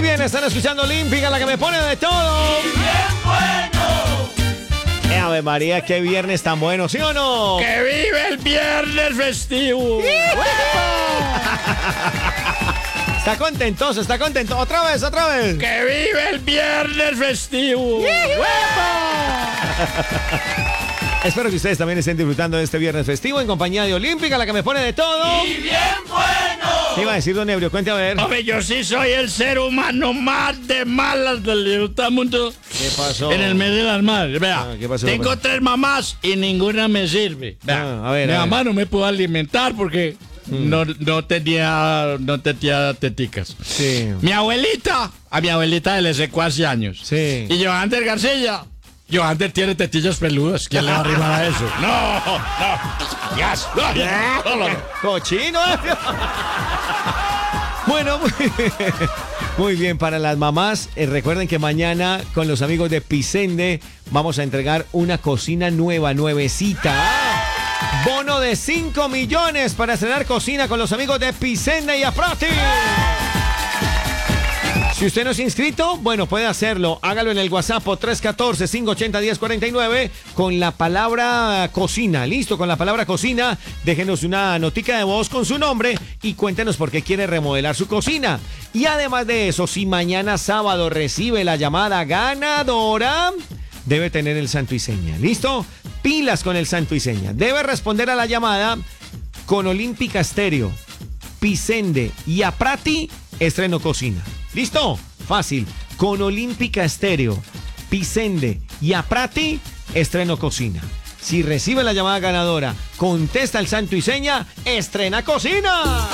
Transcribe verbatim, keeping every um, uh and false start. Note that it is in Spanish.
bien, están escuchando Olímpica, la que me pone de todo. ¡Y bien bueno! Eh, Ave María, qué viernes tan bueno, ¿sí o no? ¡Que vive el viernes festivo! Está contentoso, está contento. Otra vez, otra vez. ¡Que vive el viernes festivo! Espero que ustedes también estén disfrutando de este viernes festivo en compañía de Olímpica, la que me pone de todo. ¡Y bien bueno! ¿Qué iba a decir, don Ebrio? Cuente a ver. Hombre, yo sí soy el ser humano más de malas del mundo. ¿Qué pasó? En el mes de las madres. Vea, Ah, ¿qué pasó? tengo ¿Qué pasó? tres mamás y ninguna me sirve. Vea, Ah, a ver, mi a ver. mamá no me pudo alimentar porque no, no tenía no tenía teticas. Sí. Mi abuelita, a mi abuelita le secó hace años. Sí. Y Johanter García, Johanter tiene tetillas peludas. ¿Quién le va a arrimar a eso? No, no. Gas. No, no, no, no. ¡Cochino! Bueno, muy, muy bien, para las mamás, eh, recuerden que mañana con los amigos de Pisende vamos a entregar una cocina nueva, nuevecita. Bono de cinco millones para estrenar cocina con los amigos de Pisende y Aprati. Si usted no es inscrito, bueno, puede hacerlo. Hágalo en el WhatsApp tres uno cuatro, cinco ocho cero, uno cero cuatro nueve con la palabra cocina. Listo, con la palabra cocina. Déjenos una notica de voz con su nombre y cuéntenos por qué quiere remodelar su cocina. Y además de eso, si mañana sábado recibe la llamada ganadora, debe tener el santo y seña. ¿Listo? Pilas con el santo y seña. Debe responder a la llamada con Olímpica Estéreo, Pisende y Aprati, estreno cocina. ¿Listo? Fácil. Con Olímpica Estéreo, Pisende y Aprati, estreno cocina. Si recibe la llamada ganadora, contesta el santo y seña, estrena cocina.